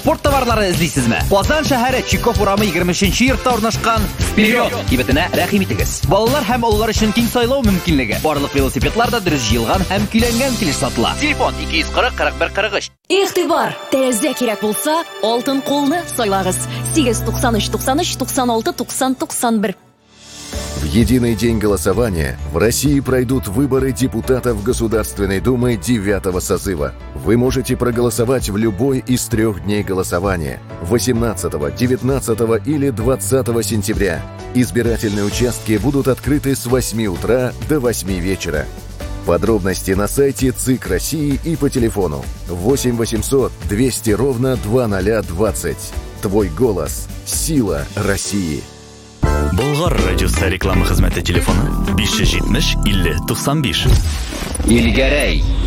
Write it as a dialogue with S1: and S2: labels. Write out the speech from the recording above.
S1: спорт товарлары эзлисезме? Казан шәһәре Чиков урамы 23-нче йортта урнашкан Вперед кибетенә рәхим итегез. Балалар һәм олылар өчен киң сайлау мөмкинлеге. Барлык велосипедлар да дөрес җыелган һәм көйләнгән килеш сатыла. Телефон 240 41 43.
S2: Игътибар! Тәрәзә кирәк булса, алтын кулны сайлагыз. 893 93 96 90 91.
S3: В единый день голосования в России пройдут выборы депутатов Государственной Думы 9-го созыва. Вы можете проголосовать в любой из 3 дней голосования – 18, 19 или 20 сентября. Избирательные участки будут открыты с 8 утра до 8 вечера. Подробности на сайте ЦИК России и по телефону 8 800 200 ровно 2020. Твой голос – сила России.
S4: Болгар радиосы реклама хезмәте телефоны 570 50 95.
S1: Илгәрәй